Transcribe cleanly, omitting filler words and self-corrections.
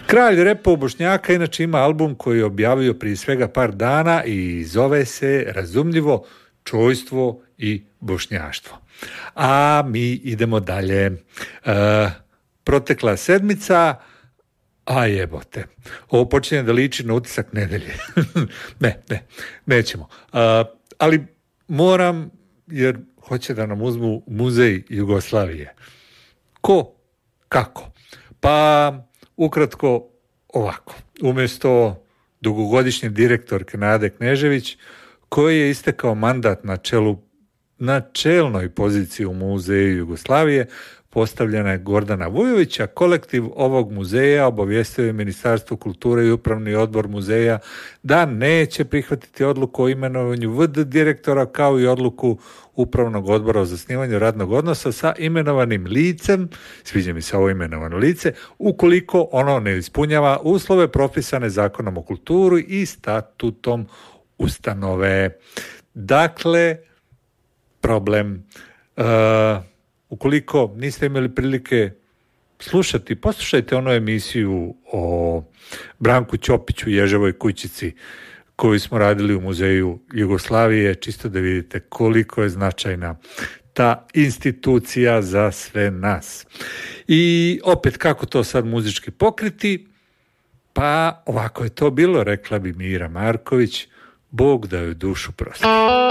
Kralj repa u Bošnjaka inače ima album koji je objavio prije svega par dana i zove se razumljivo Čojstvo i bošnjaštvo. A mi idemo dalje. Protekla sedmica, a jebote. Ovo počinje da liči na utisak nedelje. nećemo. Ali moram, jer hoće da nam uzmu muzej Jugoslavije. Ko? Kako? Pa ukratko ovako. Umjesto dugogodišnje direktorke Nade Knežević, koji je istekao mandat na čelnoj poziciji u muzeju Jugoslavije, postavljena je Gordana Vujović, a kolektiv ovog muzeja obavijestio je Ministarstvo kulture i Upravni odbor muzeja da neće prihvatiti odluku o imenovanju VD direktora kao i odluku Upravnog odbora o zasnivanju radnog odnosa sa imenovanim licem, sviđa mi se ovo imenovano lice, ukoliko ono ne ispunjava uslove propisane Zakonom o kulturi i statutom ustanove. Dakle, problem. Ukoliko niste imali prilike slušati, poslušajte onu emisiju o Branku Ćopiću i Ježevoj kućici koju smo radili u muzeju Jugoslavije, čisto da vidite koliko je značajna ta institucija za sve nas. I opet, kako to sad muzički pokriti? Pa ovako je to bilo, rekla bi Mira Marković, Bog da joj dušu prosti.